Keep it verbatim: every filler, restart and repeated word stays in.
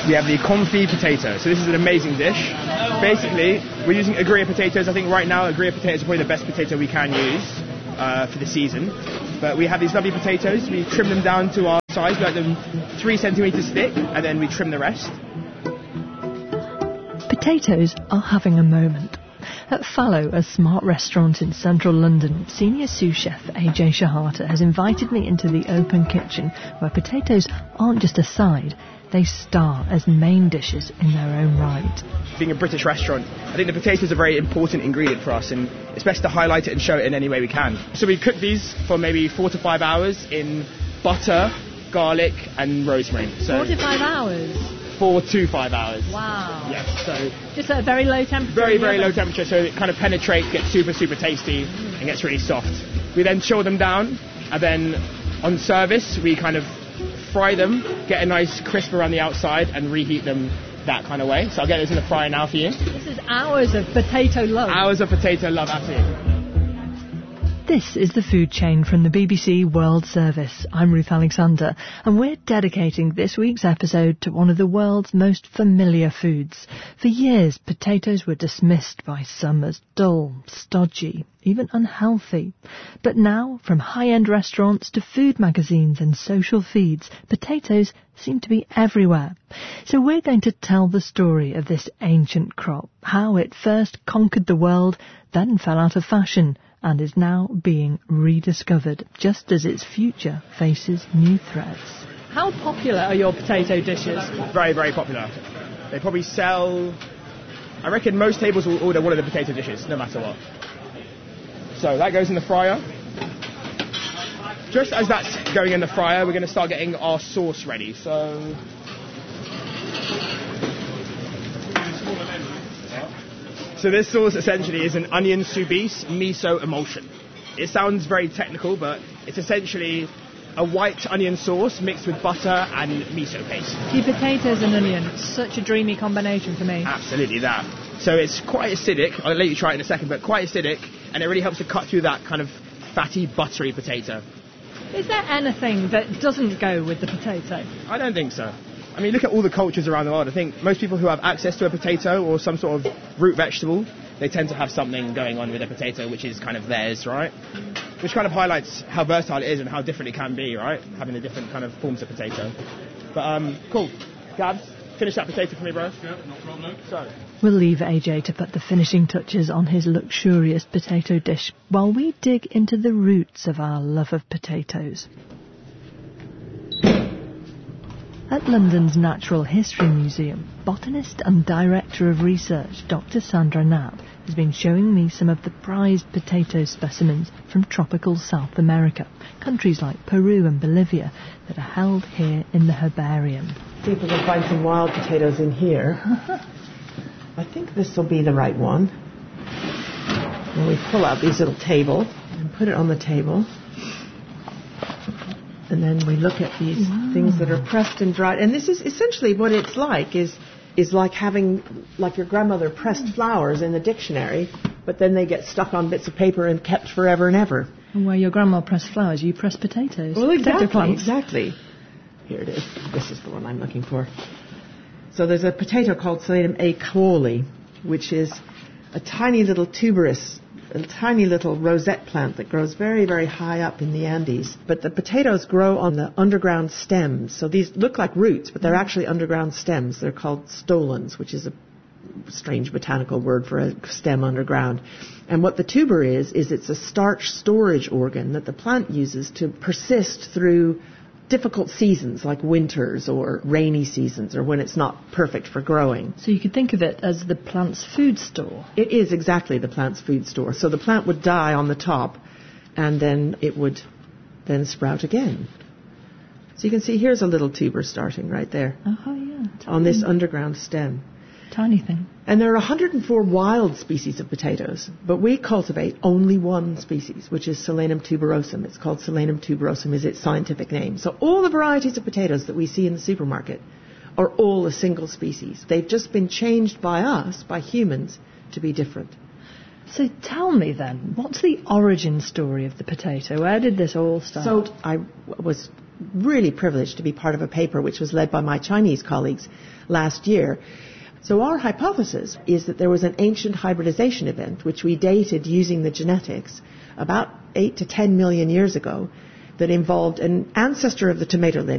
we have the confit potato. So this is an amazing dish. Basically, we're using Agria potatoes. I think right now Agria potatoes are probably the best potato we can use uh, for the season. But we have these lovely potatoes. We trim them down to our size. We like them three centimetres thick, and then we trim the rest. Potatoes are having a moment. At Fallow, a smart restaurant in central London, senior sous chef A J Shahata has invited me into the open kitchen where potatoes aren't just a side, they star as main dishes in their own right. Being a British restaurant, I think the potatoes are a very important ingredient for us, and it's best to highlight it and show it in any way we can. So we cook these for maybe four to five hours in butter, garlic and rosemary. So four to five hours? Four to five hours. Wow. Yes, so... just at a very low temperature? Very, very low temperature, so it kind of penetrates, gets super, super tasty and gets really soft. We then chill them down, and then on service, we kind of fry them, get a nice crisp around the outside, and reheat them that kind of way. So I'll get this in the fryer now for you. This is hours of potato love. Hours of potato love, absolutely. This is The Food Chain from the B B C World Service. I'm Ruth Alexander, and we're dedicating this week's episode to one of the world's most familiar foods. For years, potatoes were dismissed by some as dull, stodgy, even unhealthy. But now, from high-end restaurants to food magazines and social feeds, potatoes seem to be everywhere. So we're going to tell the story of this ancient crop, how it first conquered the world, then fell out of fashion, and is now being rediscovered, just as its future faces new threats. How popular are your potato dishes? Very, very popular. They probably sell... I reckon most tables will order one of the potato dishes, no matter what. So that goes in the fryer. Just as that's going in the fryer, we're going to start getting our sauce ready. So... So this sauce essentially is an onion soubise miso emulsion. It sounds very technical, but it's essentially a white onion sauce mixed with butter and miso paste. See, potatoes and onion, such a dreamy combination for me. Absolutely that. So it's quite acidic. I'll let you try it in a second, but quite acidic, and it really helps to cut through that kind of fatty, buttery potato. Is there anything that doesn't go with the potato? I don't think so. I mean, look at all the cultures around the world. I think most people who have access to a potato or some sort of root vegetable, they tend to have something going on with a potato which is kind of theirs, right? Which kind of highlights how versatile it is and how different it can be, right? Having the different kind of forms of potato. But, um, cool. Gabs, finish that potato for me, bro. Yeah, no problem. So. We'll leave A J to put the finishing touches on his luxurious potato dish while we dig into the roots of our love of potatoes. At London's Natural History Museum, botanist and director of research Doctor Sandra Knapp has been showing me some of the prized potato specimens from tropical South America, countries like Peru and Bolivia that are held here in the herbarium. See if we can find some wild potatoes in here. I think this will be the right one. And we pull out these little tables and put it on the table. And then we look at these wow. things that are pressed and dried. And this is essentially what it's like, is is like having, like your grandmother pressed flowers in the dictionary, but then they get stuck on bits of paper and kept forever and ever. And where your grandma pressed flowers, you press potatoes. Well, exactly, potato exactly. Here it is. This is the one I'm looking for. So there's a potato called Solanum acauoli, which is a tiny little tuberous, a tiny little rosette plant that grows very, very high up in the Andes. But the potatoes grow on the underground stems. So these look like roots, but they're actually underground stems. They're called stolons, which is a strange botanical word for a stem underground. And what the tuber is, is it's a starch storage organ that the plant uses to persist through difficult seasons like winters or rainy seasons or when it's not perfect for growing. So you could think of it as the plant's food store. It is exactly the plant's food store. So the plant would die on the top and then it would then sprout again. So you can see here's a little tuber starting right there. Oh, yeah. On this underground stem. Tiny thing. And there are one hundred four wild species of potatoes, but we cultivate only one species, which is Solanum tuberosum. It's called Solanum tuberosum is its scientific name. So all the varieties of potatoes that we see in the supermarket are all a single species. They've just been changed by us, by humans, to be different. So tell me then, what's the origin story of the potato? Where did this all start? So I was really privileged to be part of a paper which was led by my Chinese colleagues last year. So our hypothesis is that there was an ancient hybridization event, which we dated using the genetics about eight to ten million years ago, that involved an ancestor of the tomato lineage